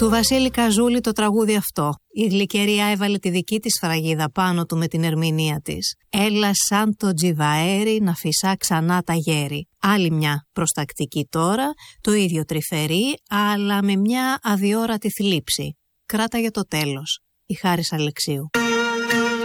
Του Βασίλη Καζούλη το τραγούδι αυτό. Η γλυκερία έβαλε τη δική της φραγίδα πάνω του με την ερμηνεία της. Έλα σαν το τζιβαέρι να φυσά ξανά τα γέρι. Άλλη μια προστακτική τώρα, το ίδιο τρυφερή, αλλά με μια αδιόρατη θλίψη. Κράτα για το τέλος. Η Χάρης Αλεξίου.